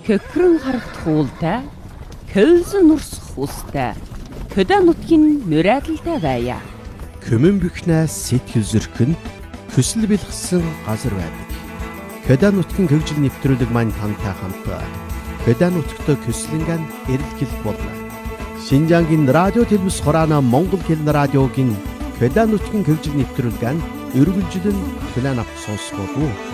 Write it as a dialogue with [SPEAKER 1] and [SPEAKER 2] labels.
[SPEAKER 1] Хөхрөн харагдах уултай, көлзөн нурсах устай, хөдөө нутгийн нүрэлтэй байя.
[SPEAKER 2] Көмөн бихнээс сэтгэл зөрхөнд хүсэл бэлгсэн газар байдаг. Хөдөө нутгийн хөгжил нэвтрүүлэг маань тантай хамт хөдөө нутгт көслөнгөн эрэлхийлэх болно. Шинжангийн радио телевиз хураана Монгол хэлний радиогийн хөдөө нутгийн хөгжил нэвтрүүлгэн өргөлжлөн план авах сонсгоо.